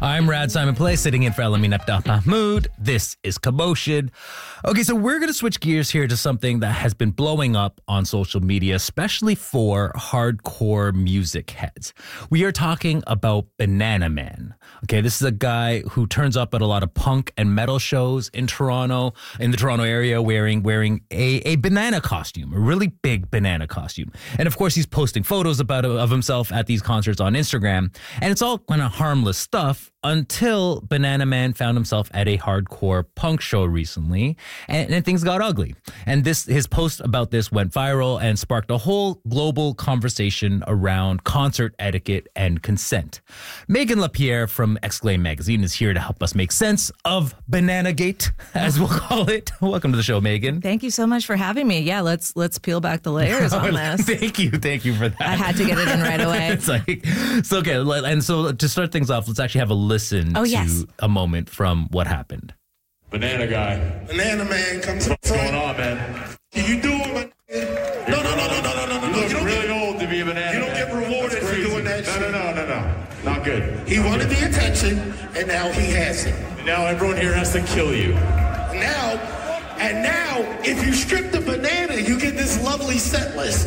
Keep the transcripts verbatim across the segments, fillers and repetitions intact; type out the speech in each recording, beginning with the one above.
I'm Rad Simon Play, sitting in for Elamin Abdel Mahmoud. This is Commotion. Okay, so we're going to switch gears here to something that has been blowing up on social media, especially for hardcore music heads. We are talking about Banana Man. Okay, this is a guy who turns up at a lot of punk and metal shows in Toronto, in the Toronto area, wearing wearing a, a banana costume, a really big banana costume. And of course, he's posting photos about of himself at these concerts on Instagram. And it's all kind of harmless stuff until Banana Man found himself at a hardcore punk show recently, and, and things got ugly. And this his post about this went viral and sparked a whole global conversation around concert etiquette and consent. Megan LaPierre from Exclaim Magazine is here to help us make sense of Banana Gate, as we'll call it. Welcome to the show, Megan. Thank you so much for having me. Yeah, let's let's peel back the layers on this. Thank you, thank you for that. I had to get it in right away. It's like, so okay, and so to start things off, let's actually have a listen oh, to yes. a moment from what happened. Banana guy. Banana Man comes What's going on, man? You doing, man? No, no, no, no, no, no, no, no. You look You don't really get, old to be a banana you don't man. get rewarded That's for crazy. doing that no, shit. No, no, no, no, Not good. He wanted the attention, and now he has it. Now everyone here has to kill you. Now, and now, if you strip the banana, you get this lovely set list.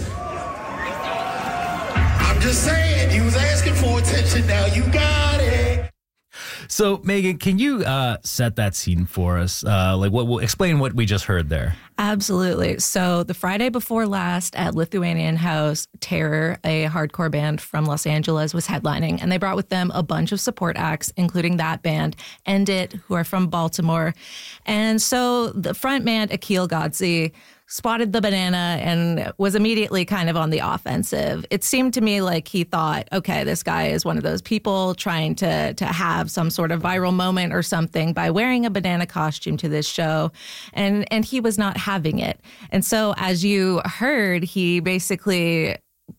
I'm just saying, he was asking for attention, now you got it. So, Megan, can you uh, set that scene for us? Uh, like, what? We'll explain what we just heard there. Absolutely. So the Friday before last at Lithuanian House, Terror, a hardcore band from Los Angeles, was headlining, and they brought with them a bunch of support acts, including that band, End It, who are from Baltimore. And so the frontman, Akil Godzi, spotted the banana and was immediately kind of on the offensive. It seemed to me like he thought, okay, this guy is one of those people trying to to have some sort of viral moment or something by wearing a banana costume to this show. And and he was not having it. And so as you heard, he basically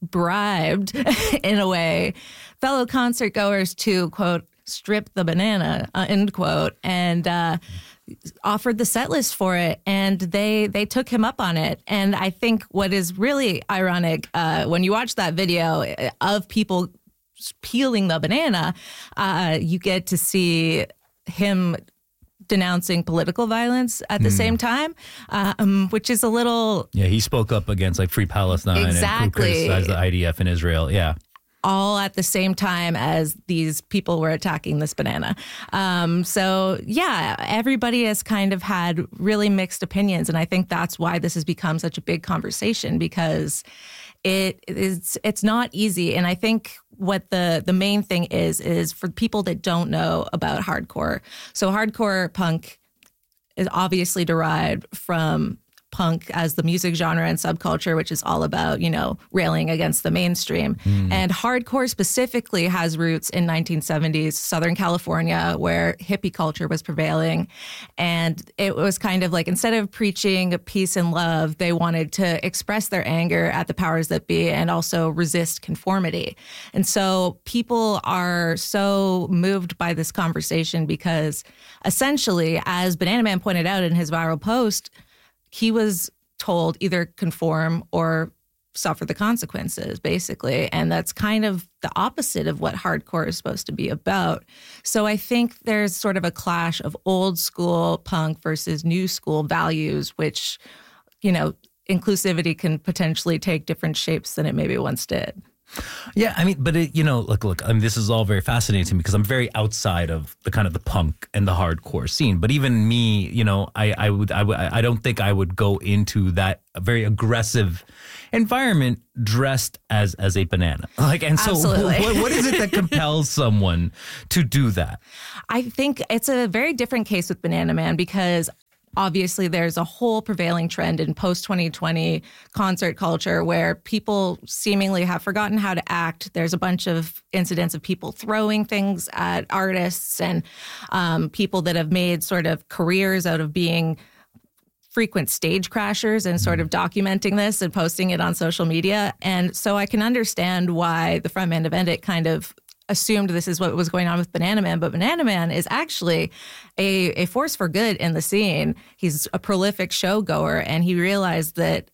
bribed, in a way, fellow concert goers to, quote, strip the banana, uh, end quote, and uh offered the set list for it, and they they took him up on it. And I think what is really ironic uh, when you watch that video of people peeling the banana, uh, you get to see him denouncing political violence at the mm. same time, um, which is a little... Yeah, he spoke up against like Free Palestine exactly. and criticized the I D F in Israel. Yeah. All at the same time as these people were attacking this banana. Um, so, yeah, everybody has kind of had really mixed opinions. And I think that's why this has become such a big conversation, because it is it's not easy. And I think what the, the main thing is, is for people that don't know about hardcore. So hardcore punk is obviously derived from punk as the music genre and subculture, which is all about, you know, railing against the mainstream. Mm. And hardcore specifically has roots in nineteen seventies Southern California, where hippie culture was prevailing. And it was kind of like, instead of preaching peace and love, they wanted to express their anger at the powers that be and also resist conformity. And so people are so moved by this conversation because essentially, as Banana Man pointed out in his viral post, he was told either conform or suffer the consequences, basically. And that's kind of the opposite of what hardcore is supposed to be about. So I think there's sort of a clash of old school punk versus new school values, which, you know, inclusivity can potentially take different shapes than it maybe once did. Yeah, I mean, but it, you know, look, look, I mean, this is all very fascinating to me because I'm very outside of the kind of the punk and the hardcore scene. But even me, you know, I, I would, I would, I don't think I would go into that very aggressive environment dressed as as a banana. Like, and so, Absolutely. what, what is it that compels someone to do that? I think it's a very different case with Banana Man because obviously there's a whole prevailing trend in post twenty twenty concert culture where people seemingly have forgotten how to act. There's a bunch of incidents of people throwing things at artists and um, people that have made sort of careers out of being frequent stage crashers and sort of documenting this and posting it on social media. And so I can understand why the frontman of End It kind of assumed this is what was going on with Banana Man, but Banana Man is actually a, a force for good in the scene. He's a prolific showgoer, and he realized that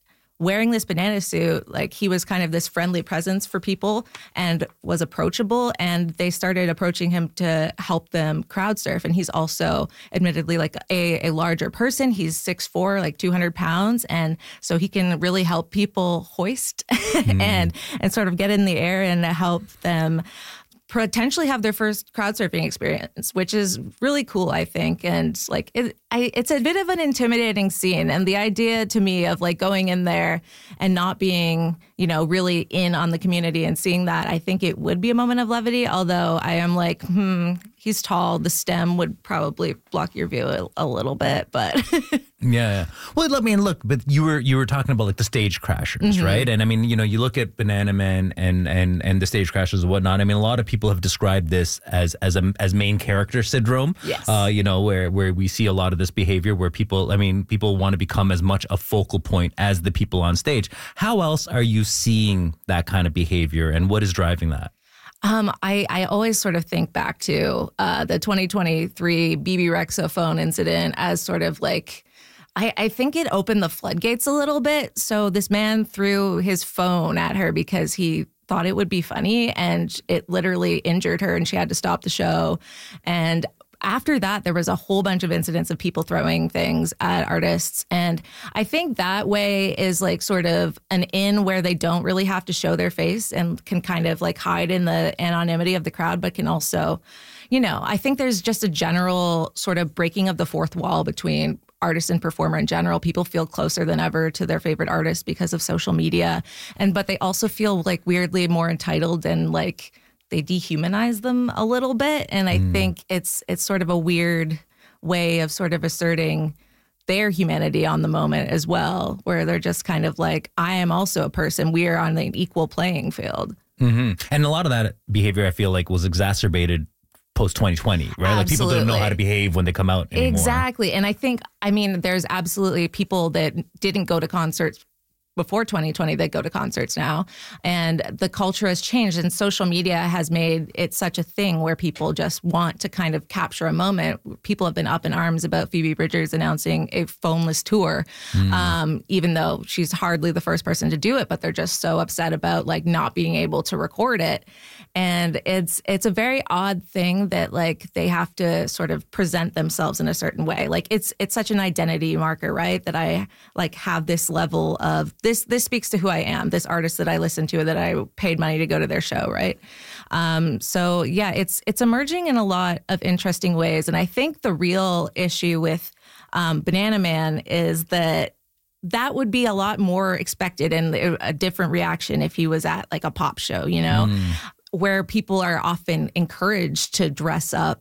wearing this banana suit, like he was kind of this friendly presence for people and was approachable. And they started approaching him to help them crowd surf. And he's also admittedly like a, a larger person. He's six foot four, like two hundred pounds. And so he can really help people hoist mm. and, and sort of get in the air and help them potentially have their first crowd surfing experience, which is really cool, I think. And like it, I, it's a bit of an intimidating scene. And the idea to me of like going in there and not being, you know, really in on the community and seeing that, I think it would be a moment of levity. Although I am like, hmm, he's tall. The stem would probably block your view a, a little bit, but yeah, yeah. Well, I mean, look, but you were you were talking about like the stage crashers, mm-hmm. right? And I mean, you know, you look at Banana Man and and and the stage crashers and whatnot. I mean, a lot of people have described this as as a as main character syndrome. Yes. Uh, you know, where where we see a lot of this behavior where people, I mean, people want to become as much a focal point as the people on stage. How else are you seeing that kind of behavior, and what is driving that? Um, I, I always sort of think back to uh, the twenty twenty-three B B Rexa phone incident as sort of like, I, I think it opened the floodgates a little bit. So this man threw his phone at her because he thought it would be funny, and it literally injured her and she had to stop the show. And after that, there was a whole bunch of incidents of people throwing things at artists. And I think that way is like sort of an in where they don't really have to show their face and can kind of like hide in the anonymity of the crowd, but can also, you know, I think there's just a general sort of breaking of the fourth wall between artist and performer in general. People feel closer than ever to their favorite artists because of social media. And but they also feel like weirdly more entitled and like they dehumanize them a little bit. And I mm. think it's it's sort of a weird way of sort of asserting their humanity on the moment as well, where they're just kind of like, I am also a person. We are on an equal playing field. Mm-hmm. And a lot of that behavior, I feel like, was exacerbated post twenty twenty, right? Absolutely. Like people don't know how to behave when they come out anymore. Exactly. And I think, I mean, there's absolutely people that didn't go to concerts before twenty twenty that go to concerts now. And the culture has changed, and social media has made it such a thing where people just want to kind of capture a moment. People have been up in arms about Phoebe Bridgers announcing a phoneless tour, mm. um, even though she's hardly the first person to do it, but they're just so upset about like not being able to record it. And it's it's a very odd thing that like they have to sort of present themselves in a certain way. Like it's it's such an identity marker, right? That I like have this level of this this speaks to who I am, this artist that I listen to, that I paid money to go to their show, right? Um, so yeah, it's it's emerging in a lot of interesting ways. And I think the real issue with um, Banana Man is that that would be a lot more expected and a different reaction if he was at like a pop show, you know? Mm. Where people are often encouraged to dress up.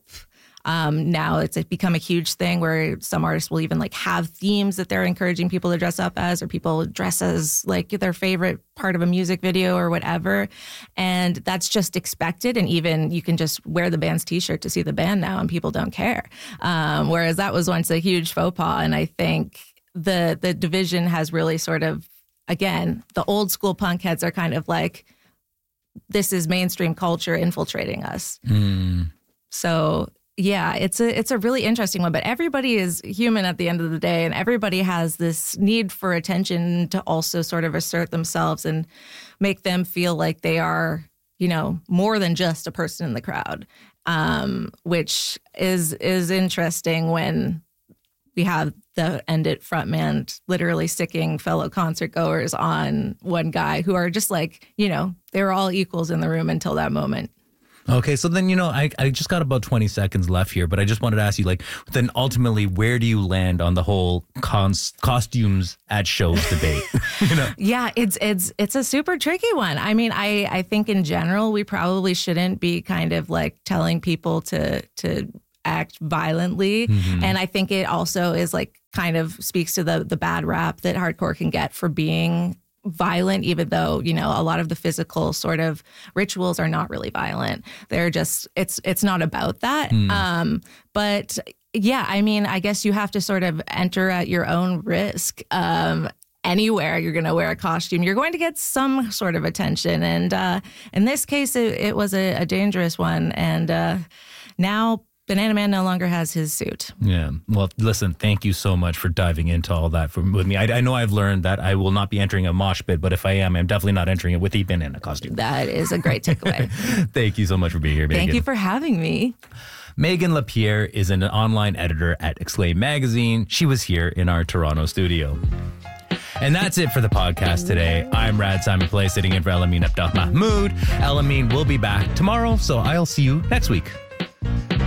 Um, now it's become a huge thing where some artists will even like have themes that they're encouraging people to dress up as, or people dress as like their favorite part of a music video or whatever. And that's just expected. And even you can just wear the band's t-shirt to see the band now and people don't care. Um, whereas that was once a huge faux pas. And I think the the division has really sort of, again, the old school punk heads are kind of like, this is mainstream culture infiltrating us. Mm. So yeah, it's a it's a really interesting one. But everybody is human at the end of the day, and everybody has this need for attention to also sort of assert themselves and make them feel like they are, you know, more than just a person in the crowd. Um, which is is interesting when we have the End It frontman literally sticking fellow concert goers on one guy who are just like, you know, they were all equals in the room until that moment. Okay, so then, you know, I, I just got about twenty seconds left here, but I just wanted to ask you, like, then ultimately, where do you land on the whole cons- costumes at shows debate? You know? Yeah, it's it's it's a super tricky one. I mean, I, I think in general, we probably shouldn't be kind of like telling people to to act violently. Mm-hmm. And I think it also is like kind of speaks to the the bad rap that hardcore can get for being violent, even though, you know, a lot of the physical sort of rituals are not really violent. They're just, it's it's not about that. Mm. Um, but yeah, I mean, I guess you have to sort of enter at your own risk. Um, anywhere you're going to wear a costume, you're going to get some sort of attention. And uh, in this case, it, it was a, a dangerous one. And uh, now Banana Man no longer has his suit. Yeah. Well, listen, thank you so much for diving into all that for, with me. I, I know I've learned that I will not be entering a mosh pit, but if I am, I'm definitely not entering it with the banana costume. That is a great takeaway. Thank you so much for being here, Megan. Thank you for having me. Megan LaPierre is an online editor at Exclaim Magazine. She was here in our Toronto studio. And that's it for the podcast today. I'm Rad Simon Play, sitting in for Elamin Abdel Mahmoud. Elamin will be back tomorrow, so I'll see you next week.